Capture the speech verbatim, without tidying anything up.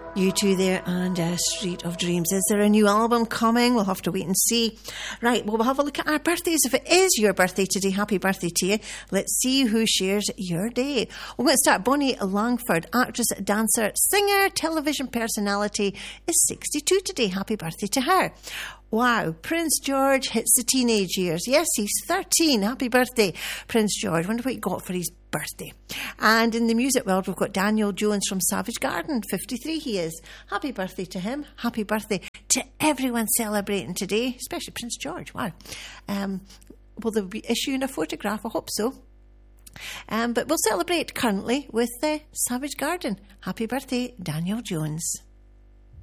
You two there and uh, Street of Dreams. Is there a new album coming? We'll have to wait and see. Right, well, we'll have a look at our birthdays. If it is your birthday today, happy birthday to you. Let's see who shares your day. We're going to start. Bonnie Langford, actress, dancer, singer, television personality, is sixty-two today. Happy birthday to her. Wow, Prince George hits the teenage years. Yes, he's thirteen. Happy birthday, Prince George. Wonder what he got for his birthday. And in the music world, we've got Daniel Jones from Savage Garden. fifty-three he is. Happy birthday to him. Happy birthday to everyone celebrating today, especially Prince George. Wow. Um, will they be issuing a photograph? I hope so. Um, but we'll celebrate currently with uh, Savage Garden. Happy birthday, Daniel Jones.